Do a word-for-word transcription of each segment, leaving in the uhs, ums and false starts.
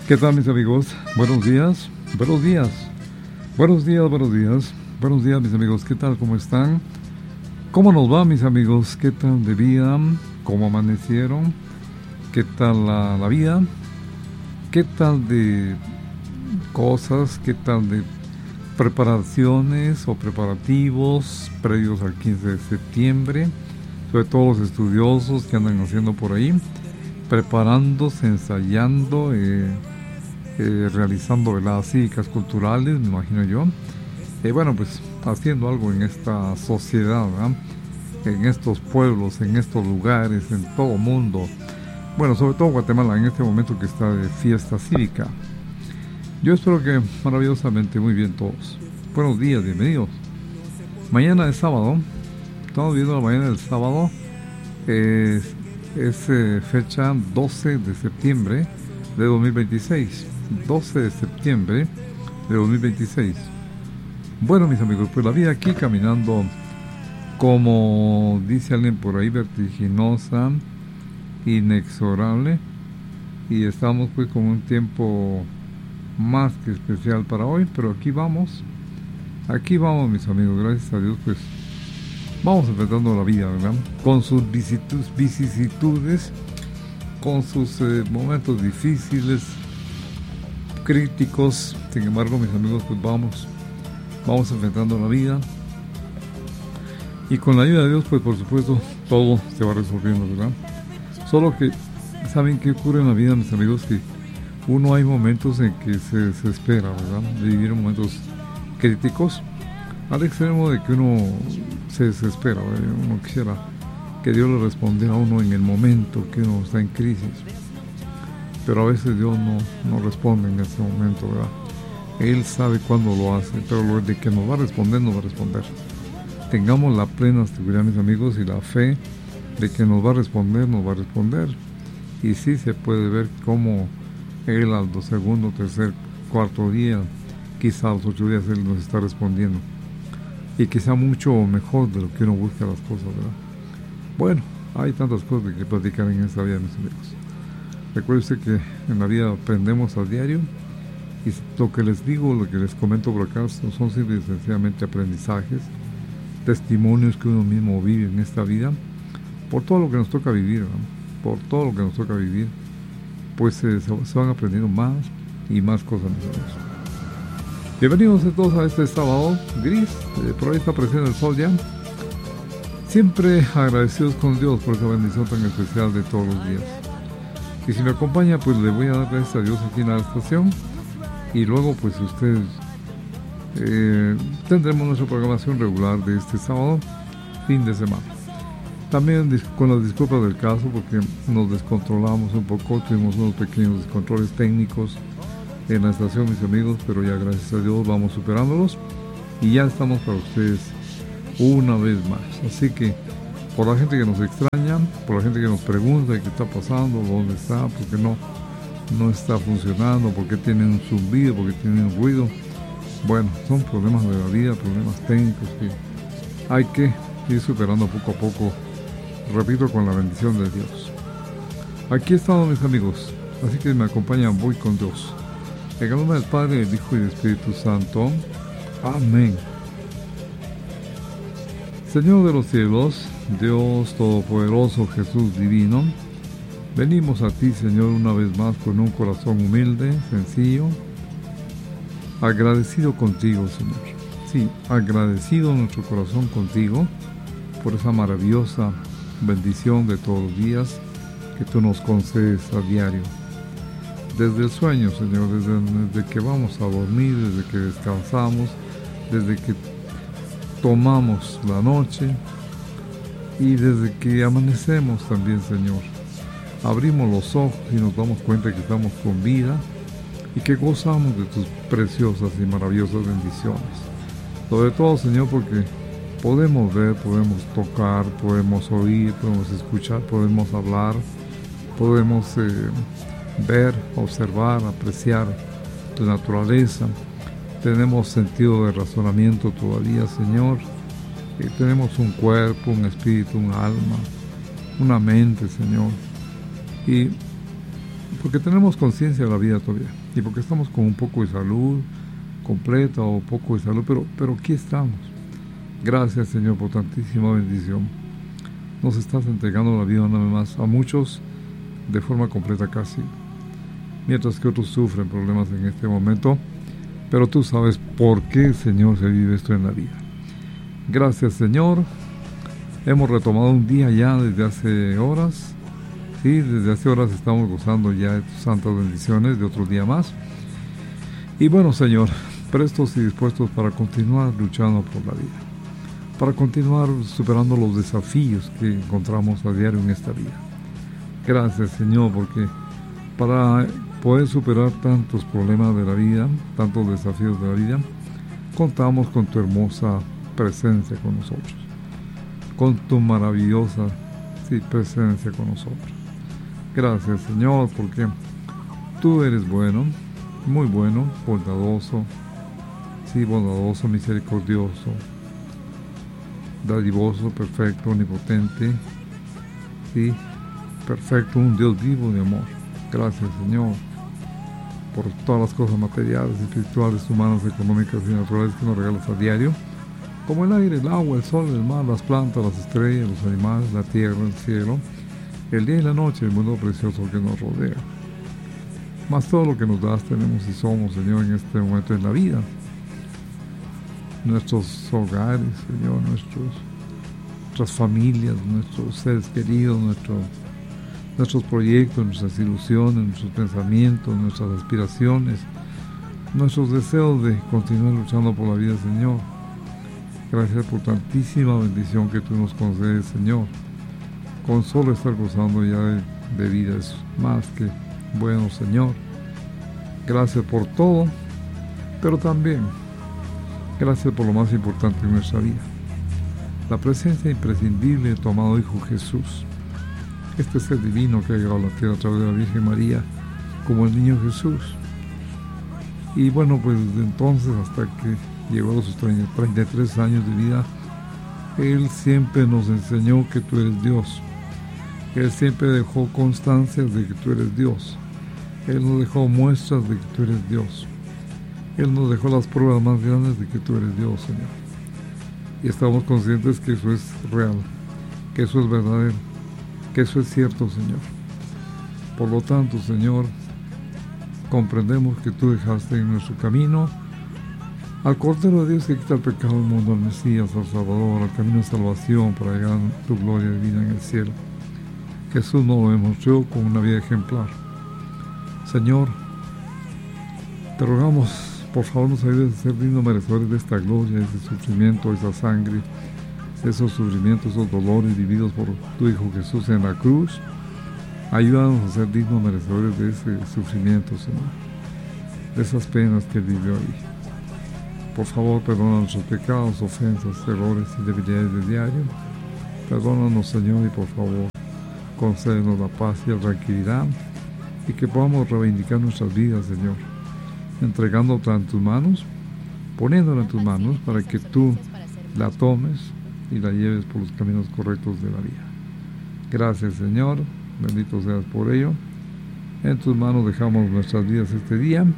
¿Qué tal, mis amigos? Buenos días, buenos días, buenos días, buenos días, buenos días, mis amigos. ¿Qué tal? ¿Cómo están? ¿Cómo nos va, mis amigos? ¿Qué tal de vida? ¿Cómo amanecieron? ¿Qué tal la, la vida? ¿Qué tal de cosas? ¿Qué tal de preparaciones o preparativos previos al quince de septiembre? Sobre todo los estudiosos que andan haciendo por ahí, preparándose, ensayando, eh, eh, realizando veladas cívicas culturales, me imagino yo. Eh, bueno, pues haciendo algo en esta sociedad, ¿verdad? En estos pueblos, en estos lugares, en todo el mundo. Bueno, sobre todo Guatemala, en este momento que está de fiesta cívica. Yo espero que maravillosamente muy bien todos. Buenos días, bienvenidos. Mañana es sábado. Estamos viendo la mañana del sábado. Eh, es eh, fecha doce de septiembre de dos mil veintiséis. doce de septiembre de dos mil veintiséis. Bueno, mis amigos, pues la vida aquí caminando, como dice alguien por ahí, vertiginosa, inexorable. Y estamos pues con un tiempo más que especial para hoy, pero aquí vamos. Aquí vamos, mis amigos, gracias a Dios, pues vamos enfrentando la vida, ¿verdad? Con sus vicisitudes, con sus eh, momentos difíciles, críticos. Sin embargo, mis amigos, pues vamos, vamos enfrentando la vida. Y con la ayuda de Dios, pues por supuesto, todo se va resolviendo, ¿verdad? Solo que, ¿saben qué ocurre en la vida, mis amigos? Que uno hay momentos en que se desespera, ¿verdad? De vivir momentos críticos, al extremo de que uno se desespera, ¿verdad? Uno quisiera que Dios le respondiera a uno en el momento que uno está en crisis, pero a veces Dios no, no responde en ese momento, ¿verdad? Él sabe cuándo lo hace, pero lo de que nos va a responder, nos va a responder. Tengamos la plena seguridad, mis amigos, y la fe de que nos va a responder, nos va a responder. Y sí se puede ver cómo Él al segundo, tercer, cuarto día, quizá a los ocho días, Él nos está respondiendo. Y quizá mucho mejor de lo que uno busca las cosas, ¿verdad? Bueno, hay tantas cosas que platicar en esta vida, mis amigos. Recuerde usted que en la vida aprendemos a diario, y lo que les digo, lo que les comento por acá, son simple y sencillamente aprendizajes, testimonios que uno mismo vive en esta vida, por todo lo que nos toca vivir, ¿verdad? Por todo lo que nos toca vivir, pues eh, se, se van aprendiendo más y más cosas, mis amigos. Bienvenidos a todos a este sábado gris, eh, por ahí está apareciendo el sol ya. Siempre agradecidos con Dios por esa bendición tan especial de todos los días. Y si me acompaña, pues le voy a dar gracias a Dios aquí en la estación. Y luego, pues ustedes eh, tendremos nuestra programación regular de este sábado, fin de semana. También con las disculpas del caso, porque nos descontrolamos un poco, tuvimos unos pequeños descontroles técnicos en la estación, mis amigos, pero ya gracias a Dios vamos superándolos y ya estamos para ustedes una vez más. Así que por la gente que nos extraña, por la gente que nos pregunta qué está pasando, dónde está, por qué no, no está funcionando, por qué tienen un zumbido, por qué tienen un ruido, bueno, son problemas de la vida, problemas técnicos que hay que ir superando poco a poco, repito, con la bendición de Dios. Aquí estamos, mis amigos, así que me acompañan, voy con Dios. En el nombre del Padre, del Hijo y del Espíritu Santo. Amén. Señor de los cielos, Dios Todopoderoso, Jesús Divino, venimos a ti, Señor, una vez más con un corazón humilde, sencillo, agradecido contigo, Señor. Sí, agradecido nuestro corazón contigo por esa maravillosa bendición de todos los días que tú nos concedes a diario. Desde el sueño, Señor, desde, desde que vamos a dormir, desde que descansamos, desde que tomamos la noche y desde que amanecemos también, Señor. Abrimos los ojos y nos damos cuenta que estamos con vida y que gozamos de tus preciosas y maravillosas bendiciones. Sobre todo, Señor, porque podemos ver, podemos tocar, podemos oír, podemos escuchar, podemos hablar, podemos eh, ver, observar, apreciar tu naturaleza. Tenemos sentido de razonamiento todavía, Señor. Y tenemos un cuerpo, un espíritu, un alma, una mente, Señor. Y porque tenemos conciencia de la vida todavía y porque estamos con un poco de salud completa o poco de salud, pero, pero aquí estamos. Gracias, Señor, por tantísima bendición. Nos estás entregando la vida una vez más a muchos de forma completa casi, mientras que otros sufren problemas en este momento, pero tú sabes por qué, Señor, se vive esto en la vida. Gracias, Señor. Hemos retomado un día ya desde hace horas. Sí, desde hace horas estamos gozando ya de tus santas bendiciones de otro día más. Y bueno, Señor, prestos y dispuestos para continuar luchando por la vida, para continuar superando los desafíos que encontramos a diario en esta vida. Gracias, Señor, porque para poder superar tantos problemas de la vida, tantos desafíos de la vida, contamos con tu hermosa presencia con nosotros, con tu maravillosa sí, presencia con nosotros. Gracias, Señor, porque tú eres bueno, muy bueno, bondadoso, sí, bondadoso, misericordioso, dadivoso, perfecto, omnipotente, sí, perfecto, un Dios vivo de amor. Gracias, Señor, por todas las cosas materiales, espirituales, humanas, económicas y naturales que nos regalas a diario, como el aire, el agua, el sol, el mar, las plantas, las estrellas, los animales, la tierra, el cielo, el día y la noche, el mundo precioso que nos rodea. Más todo lo que nos das, tenemos y somos, Señor, en este momento en la vida. Nuestros hogares, Señor, nuestros, nuestras familias, nuestros seres queridos, nuestros, nuestros proyectos, nuestras ilusiones, nuestros pensamientos, nuestras aspiraciones, nuestros deseos de continuar luchando por la vida, Señor. Gracias por tantísima bendición que tú nos concedes, Señor. Con solo estar gozando ya de, de vida es más que bueno, Señor. Gracias por todo, pero también gracias por lo más importante en nuestra vida, la presencia imprescindible de tu amado Hijo Jesús, este ser divino que ha llegado a la tierra a través de la Virgen María, como el niño Jesús. Y bueno, pues desde entonces hasta que llegó a sus treinta y tres años de vida, Él siempre nos enseñó que tú eres Dios. Él siempre dejó constancias de que tú eres Dios. Él nos dejó muestras de que tú eres Dios. Él nos dejó las pruebas más grandes de que tú eres Dios, Señor. Y estamos conscientes que eso es real, que eso es verdadero, que eso es cierto, Señor. Por lo tanto, Señor, comprendemos que tú dejaste en nuestro camino al Cordero de Dios que quita el pecado del mundo, al Mesías, al Salvador, al camino de salvación para llegar a tu gloria divina en el cielo. Jesús nos lo demostró con una vida ejemplar. Señor, te rogamos, por favor, nos ayudes a ser dignos merecedores de esta gloria, de ese sufrimiento, de esa sangre, de esos sufrimientos, esos dolores vividos por tu Hijo Jesús en la cruz. Ayúdanos a ser dignos merecedores de ese sufrimiento, Señor, de esas penas que Él vivió ahí. Por favor, perdona nuestros pecados, ofensas, errores y debilidades de diario. Perdónanos, Señor, y por favor, concédenos la paz y la tranquilidad y que podamos reivindicar nuestras vidas, Señor, entregándola en tus manos, poniéndola en tus manos para que tú la tomes y la lleves por los caminos correctos de la vida. Gracias, Señor, bendito seas por ello. En tus manos dejamos nuestras vidas este día,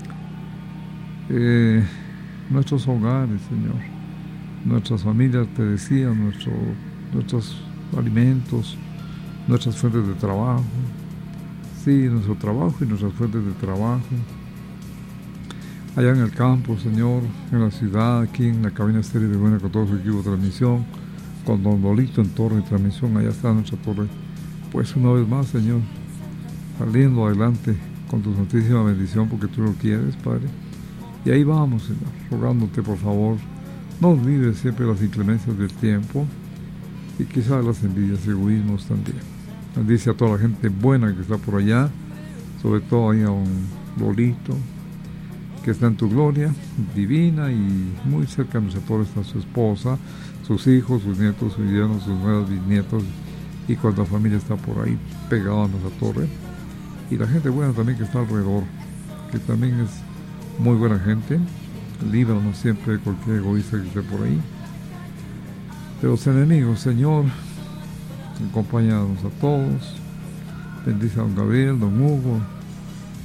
eh, nuestros hogares, Señor, nuestras familias, te decía, nuestro, nuestros alimentos, nuestras fuentes de trabajo, sí, nuestro trabajo y nuestras fuentes de trabajo, allá en el campo, Señor, en la ciudad, aquí en la cabina estéril de Buena con todo su equipo de transmisión, con Don Lolito en torre de transmisión, allá está nuestra torre, pues una vez más, Señor, saliendo adelante con tu santísima bendición, porque tú lo quieres, Padre, y ahí vamos, Señor, rogándote, por favor, no olvides siempre las inclemencias del tiempo, y quizás las envidias y egoísmos también. Bendice a toda la gente buena que está por allá, sobre todo ahí a un Lolito, que está en tu gloria divina, y muy cerca de nuestra torre está su esposa, sus hijos, sus nietos, sus yernos, sus nuevos bisnietos, y cuánta familia está por ahí pegada a nuestra torre, y la gente buena también que está alrededor, que también es muy buena gente. Líbranos siempre de cualquier egoísta que esté por ahí. De los enemigos, Señor, acompáñanos a todos. Bendice a don Gabriel, don Hugo,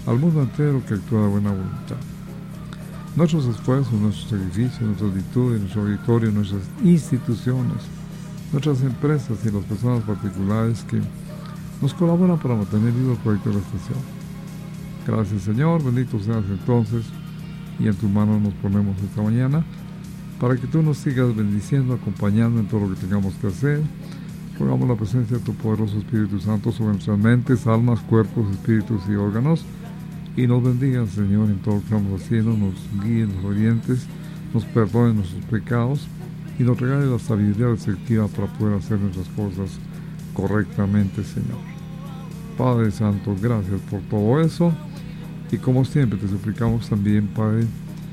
al mundo entero que actúa de buena voluntad. Nuestros esfuerzos, nuestros sacrificios, nuestras virtudes, nuestro auditorio, nuestras instituciones, nuestras empresas y las personas particulares que nos colaboran para mantener vivo el proyecto de la estación. Gracias, Señor, bendito seas entonces, y en tus manos nos ponemos esta mañana para que tú nos sigas bendiciendo, acompañando en todo lo que tengamos que hacer. Pongamos la presencia de tu poderoso Espíritu Santo sobre nuestras mentes, almas, cuerpos, espíritus y órganos, y nos bendiga, Señor, en todo lo que estamos haciendo, nos guíe, nos orientes, nos perdone nuestros pecados y nos regale la sabiduría receptiva para poder hacer nuestras cosas correctamente, Señor. Padre Santo, gracias por todo eso, y como siempre te suplicamos también, Padre,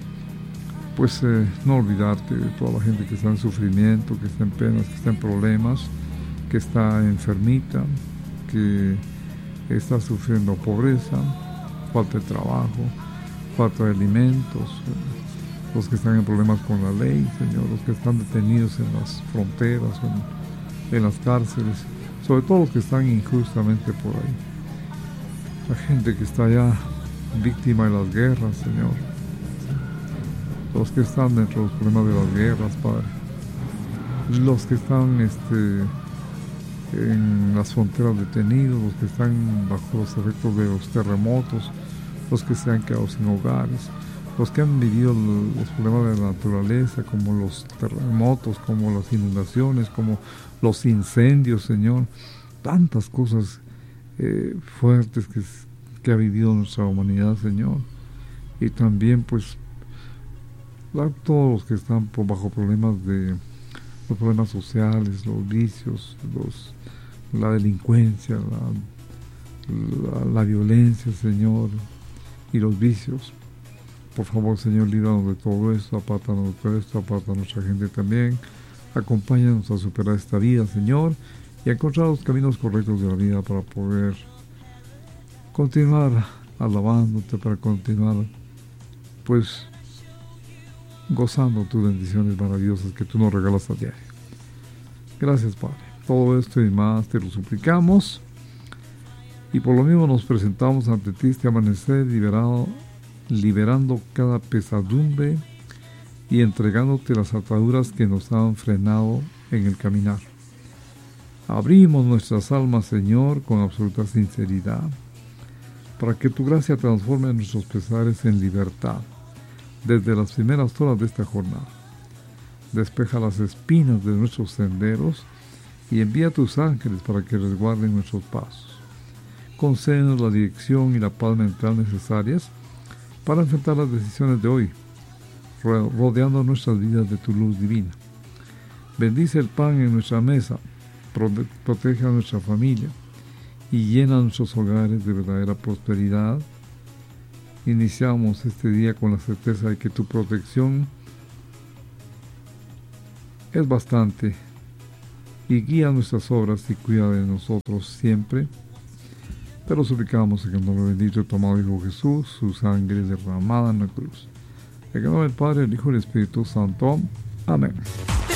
pues eh, no olvidarte de toda la gente que está en sufrimiento, que está en penas, que está en problemas, que está enfermita, que está sufriendo pobreza, falta de trabajo, falta de alimentos, los que están en problemas con la ley, Señor, los que están detenidos en las fronteras, en, en las cárceles, sobre todo los que están injustamente por ahí. La gente que está ya víctima de las guerras, Señor. Los que están dentro de los problemas de las guerras, Padre. Los que están este, en las fronteras detenidos, los que están bajo los efectos de los terremotos, los que se han quedado sin hogares, los que han vivido los problemas de la naturaleza, como los terremotos, como las inundaciones, como los incendios, Señor. Tantas cosas eh, fuertes que, que ha vivido nuestra humanidad, Señor. Y también, pues, todos los que están por bajo problemas de los problemas sociales, los vicios, los, la delincuencia, la, la, la violencia, Señor, y los vicios. Por favor, Señor, líbranos de todo esto, apártanos de todo esto, aparta a nuestra gente también. Acompáñanos a superar esta vida, Señor, y a encontrar los caminos correctos de la vida para poder continuar alabándote, para continuar, pues, gozando tus bendiciones maravillosas que tú nos regalas a diario. Gracias, Padre. Todo esto y más te lo suplicamos, y por lo mismo nos presentamos ante ti este amanecer liberado, liberando cada pesadumbre y entregándote las ataduras que nos han frenado en el caminar. Abrimos nuestras almas, Señor, con absoluta sinceridad, para que tu gracia transforme nuestros pesares en libertad desde las primeras horas de esta jornada. Despeja las espinas de nuestros senderos y envía tus ángeles para que resguarden nuestros pasos. Concédenos la dirección y la paz mental necesarias para enfrentar las decisiones de hoy, rodeando nuestras vidas de tu luz divina. Bendice el pan en nuestra mesa, protege a nuestra familia y llena nuestros hogares de verdadera prosperidad. Iniciamos este día con la certeza de que tu protección es bastante y guía nuestras obras y cuida de nosotros siempre. Te lo suplicamos en el nombre bendito de tu amado Hijo Jesús, su sangre derramada en la cruz. En el nombre del Padre, el Hijo y el Espíritu Santo. Amén.